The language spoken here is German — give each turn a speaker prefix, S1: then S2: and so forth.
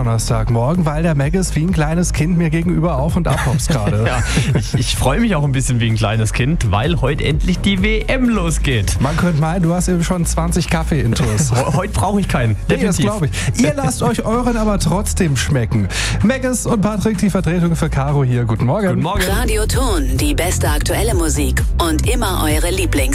S1: Donnerstagmorgen, weil der Maggis wie ein kleines Kind mir gegenüber auf und ab hops gerade.
S2: Ja, ich freue mich auch ein bisschen wie ein kleines Kind, weil heute endlich die WM losgeht.
S1: Man könnte meinen, du hast eben schon 20 Kaffee-Intus.
S2: Heute brauche ich keinen.
S1: Nee, das
S2: Definitiv.
S1: glaube ich. Ihr lasst euch euren aber trotzdem schmecken. Maggis und Patrick, die Vertretung für Caro hier. Guten Morgen.
S2: Guten Morgen.
S3: Radioton, die beste aktuelle Musik und immer eure Lieblings